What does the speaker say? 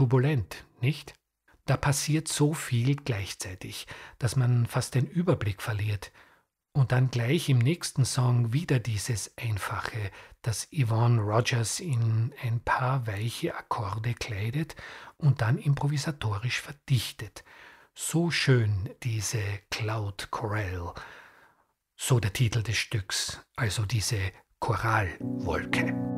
turbulent, nicht? Da passiert so viel gleichzeitig, dass man fast den Überblick verliert. Und dann gleich im nächsten Song wieder dieses Einfache, das Yvonne Rogers in ein paar weiche Akkorde kleidet und dann improvisatorisch verdichtet. So schön diese Cloud Chorale, so der Titel des Stücks, also diese Choralwolke.